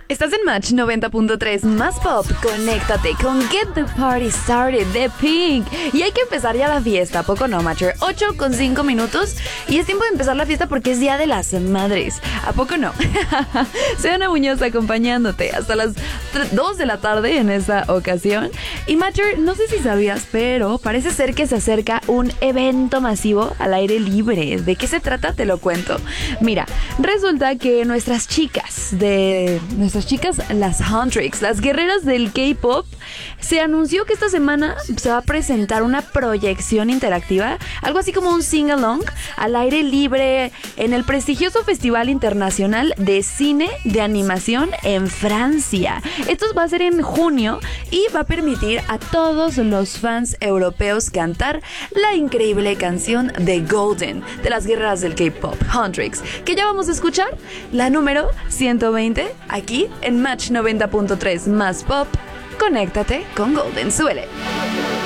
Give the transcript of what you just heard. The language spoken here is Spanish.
Estás en Match 90.3 más pop. Conéctate con Get the Party Started de Pink. Y hay que empezar ya la fiesta, ¿a poco no, Matcher? 8:05 y es tiempo de empezar la fiesta porque es Día de las Madres. ¿A poco no? Soy Ana Muñoz acompañándote hasta las 2 de la tarde en esta ocasión. Y Matcher, no sé si sabías, pero parece ser que se acerca un evento masivo al aire libre. ¿De qué se trata? Te lo cuento. Mira, resulta que nuestras chicas, las Huntrix, las guerreras del K-pop, se anunció que esta semana se va a presentar una proyección interactiva, algo así como un sing-along, al aire libre en el prestigioso Festival Internacional de Cine de Animación en Francia. Esto va a ser en junio y va a permitir a todos los fans europeos cantar la increíble canción de Golden, de las guerreras del K-pop, Huntrix, que ya vamos a escuchar, la número 120, aquí en Match 90.3 más pop. Conéctate con Golden. Suele.